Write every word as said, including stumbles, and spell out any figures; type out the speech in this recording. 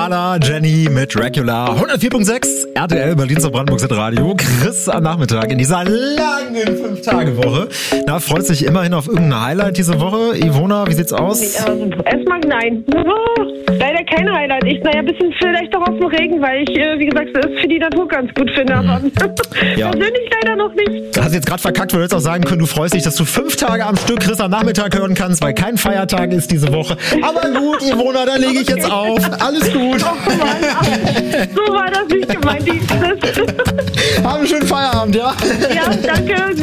Carla, Jenny mit Regular. hundertvier Komma sechs R T L, Berlin zur Brandenburg Radio. Chris am Nachmittag in dieser langen Fünf-Tage-Woche. Na, freut sich immerhin auf irgendein Highlight diese Woche. Ivona, wie sieht's aus? Ja, erstmal nein. Oh, leider kein Highlight. Ich, naja, ein bisschen vielleicht doch auf den Regen, weil ich, äh, wie gesagt, das für die Natur ganz gut finde. Mhm. Aber ja. persönlich leider noch nicht. Du hast jetzt gerade verkackt, weil du hättest auch sagen können, du freust dich, dass du fünf Tage am Stück Chris am Nachmittag hören kannst, weil kein Feiertag ist diese Woche. Aber gut, Ivona, da lege ich okay. jetzt auf. Alles gut. Oh Mann, ach, so war das nicht gemeint. Die, das Haben einen schönen Feierabend, ja? Ja, danke.